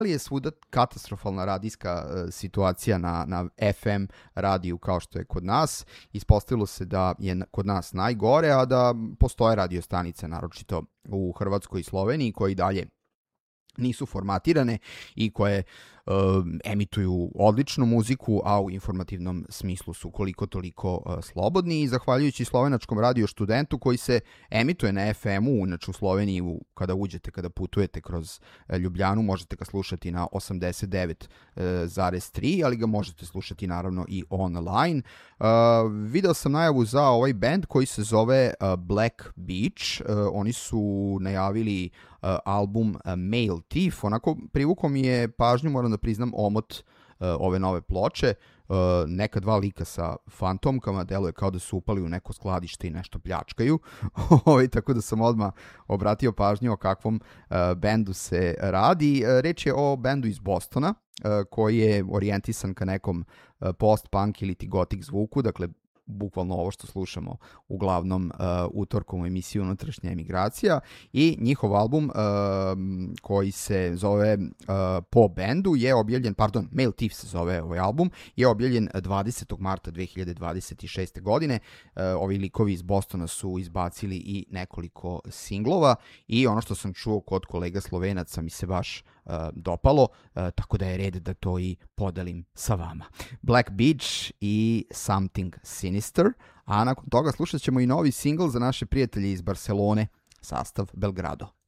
je svuda katastrofalna radijska situacija na FM radiju kao što je kod nas. Ispostavilo se da je kod nas najgore, a da postoje radio stanice, naročito u Hrvatskoj i Sloveniji, koje i dalje nisu formatirane i koje emituju odličnu muziku, a u informativnom smislu su koliko toliko slobodni, i zahvaljujući slovenačkom radio Študentu koji se emituje na FM-u, inače u Sloveniji kada putujete kroz Ljubljanu možete ga slušati na 89,3, ali ga možete slušati naravno i online. Video sam najavu za ovaj band koji se zove Black Beach. Oni su najavili album Male Thief. Onako privukao mi je pažnju, moram da priznam, omot ove nove ploče. Neka dva lika sa fantomkama, deluje kao da su upali u neko skladište i nešto pljačkaju. Tako da sam odmah obratio pažnju o kakvom bendu se radi. Reč je o bendu iz Bostona koji je orijentisan ka nekom post-punk ili gothic zvuku, dakle bukvalno ovo što slušamo uglavnom utorkom u emisiju Unutrašnja emigracija, i njihov album koji se zove po bendu je objavljen, Male Thief se zove ovaj album, je objavljen 20. marta 2026. godine. Ovi likovi iz Bostona su izbacili i nekoliko singlova i ono što sam čuo kod kolega Slovenaca mi se baš dopalo, tako da je red da to i podelim sa vama. Black Beach i Something Sinister, a nakon toga slušat ćemo i novi singl za naše prijatelje iz Barcelone, sastav Belgrado.